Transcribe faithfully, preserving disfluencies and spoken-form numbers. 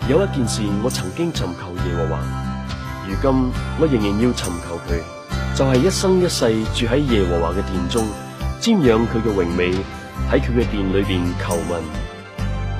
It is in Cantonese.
有一件事我曾經尋求耶和華，如今我仍然要尋求佢，就係、是、一生一世住喺耶和華嘅殿中，瞻仰佢嘅榮美，喺佢嘅殿裏邊求問。